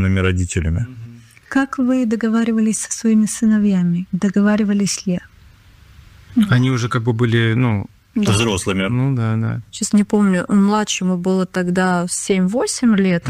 родителями. Как вы договаривались со своими сыновьями? Договаривались ли? Они уже как бы были, Да. Взрослыми. да. Сейчас не помню, младшему было тогда 7-8 лет,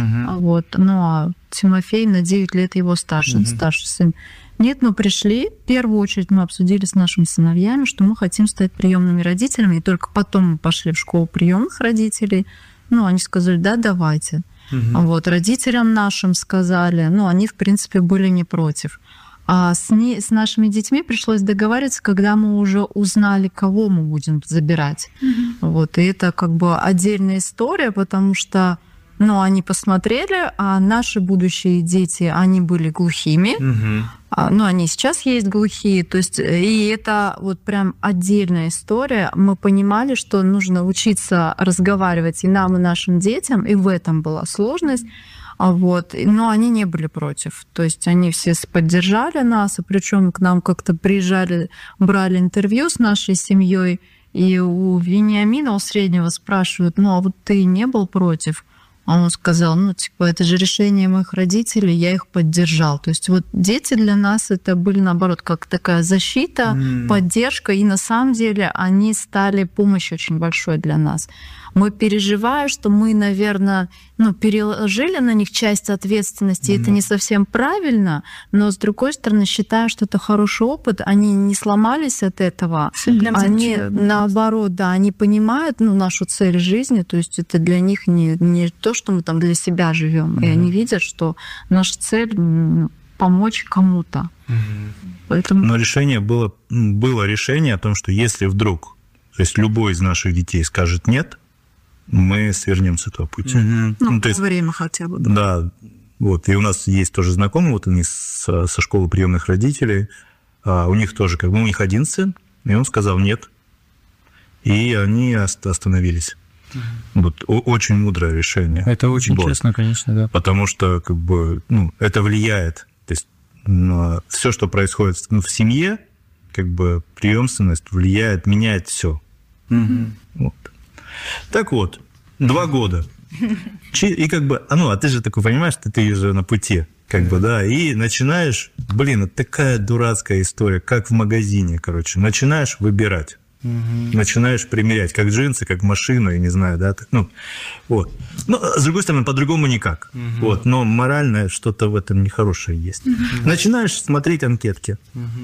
а Тимофей на 9 лет его старший сын. Нет, мы пришли, в первую очередь мы обсудили с нашими сыновьями, что мы хотим стать приемными родителями, и только потом мы пошли в школу приемных родителей. Они сказали, да, давайте. Родителям нашим сказали, они, в принципе, были не против. А с нашими детьми пришлось договариваться, когда мы уже узнали, кого мы будем забирать. И это как бы отдельная история, потому что они посмотрели, а наши будущие дети, они были глухими. Они сейчас есть глухие. То есть, и это прям отдельная история. Мы понимали, что нужно учиться разговаривать и нам, и нашим детям, и в этом была сложность. Но они не были против. То есть они все поддержали нас, и причем к нам как-то приезжали, брали интервью с нашей семьей, и у Вениамина, у среднего, спрашивают, а вот ты не был против? А он сказал, это же решение моих родителей, я их поддержал. То есть дети для нас это были, наоборот, как такая защита, поддержка, и на самом деле они стали помощью очень большой для нас. Мы переживаем, что мы, наверное, переложили на них часть ответственности, это не совсем правильно, но, с другой стороны, считаю, что это хороший опыт, они не сломались от этого, они, наоборот, они понимают нашу цель жизни, то есть это для них не то, что мы там для себя живем, и они видят, что наша цель помочь кому-то. Поэтому... Но решение было решение о том, что если вдруг, то есть любой из наших детей скажет «нет», мы свернем с этого пути. То есть время хотя бы. Да. И у нас есть тоже знакомые, они со школы приемных родителей, у них тоже, у них один сын, и он сказал «нет», и они остановились. Очень мудрое решение. Это очень честно, конечно, да. Потому что это влияет. То есть все, что происходит в семье, преемственность влияет, меняет все. Так 2 года. И а ты же такой понимаешь, что ты уже на пути, и начинаешь, такая дурацкая история, как в магазине, начинаешь выбирать. Начинаешь примерять, как джинсы, как машину, я не знаю, да. Но, с другой стороны, по-другому никак. Но моральное что-то в этом нехорошее есть. Начинаешь смотреть анкетки.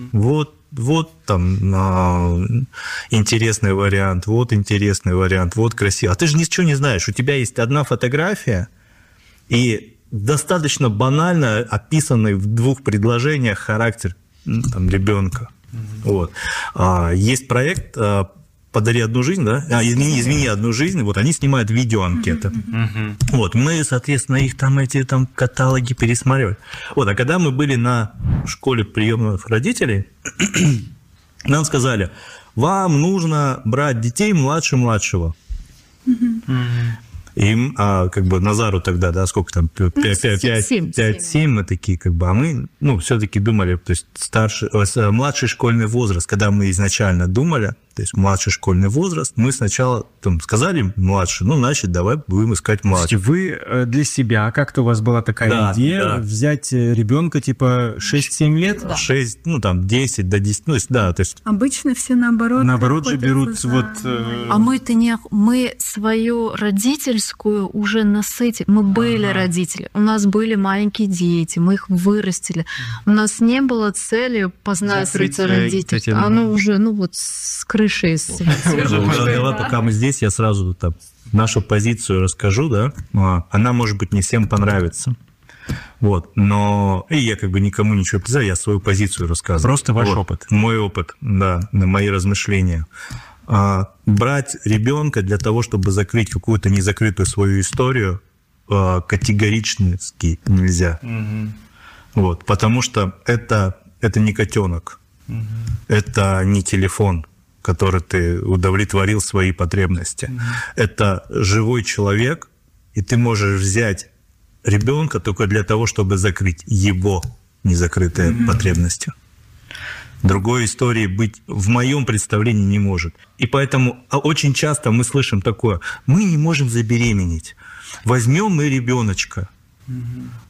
Интересный вариант, интересный вариант, красиво. А ты же ничего не знаешь. У тебя есть одна фотография, и достаточно банально описанный в 2 предложениях характер ребенка. Есть проект «Подари одну жизнь», да? «Измени одну жизнь». Они снимают видеоанкеты. Мы, соответственно, их эти каталоги пересматривали. А когда мы были на школе приемных родителей, нам сказали, вам нужно брать детей младше младшего. Им, Назару тогда, да, сколько там, 5-7, мы такие, а мы, все-таки думали, то есть младший школьный возраст, когда мы изначально думали, то есть младший школьный возраст, мы сначала сказали младший, значит, давай будем искать младший. Вы для себя, как-то у вас была такая идея взять ребенка 6-7 лет? Да. 6, 10 до 10, то есть... Обычно все наоборот. Наоборот же берут А мы-то мы свою родительскую уже насытили. Мы были родители, у нас были маленькие дети, мы их вырастили. У нас не было цели познать родительство. Оно уже, с крыши Давай, пока мы здесь, я сразу нашу позицию расскажу, да. Она, может быть, не всем понравится. Но и я никому ничего не знаю, я свою позицию рассказываю. Просто ваш опыт. Мой опыт, да, мои размышления. Брать ребенка для того, чтобы закрыть какую-то незакрытую свою историю, категорически нельзя. Потому что это не котенок, это не телефон, который ты удовлетворил свои потребности. Это живой человек, и ты можешь взять ребенка только для того, чтобы закрыть его незакрытые потребности. Другой истории быть в моем представлении не может. И поэтому очень часто мы слышим такое: мы не можем забеременеть. Возьмем мы ребеночка.